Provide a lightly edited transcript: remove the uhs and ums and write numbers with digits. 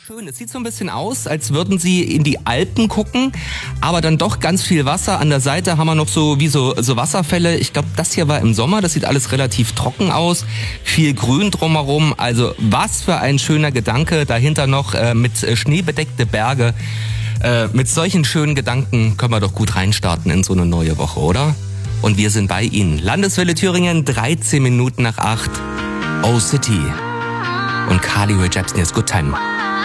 schön. Es sieht so ein bisschen aus, als würden Sie in die Alpen gucken, aber dann doch ganz viel Wasser. An der Seite haben wir noch so Wasserfälle. Ich glaube, das hier war im Sommer. Das sieht alles relativ trocken aus. Viel Grün drumherum. Also was für ein schöner Gedanke. Dahinter noch mit schneebedeckte Berge. Mit solchen schönen Gedanken können wir doch gut reinstarten in so eine neue Woche, oder? Und wir sind bei Ihnen. Landeswelle Thüringen, 13 Minuten nach 8. Old City. Und Carly Rae Jepsen, jetzt Good Time.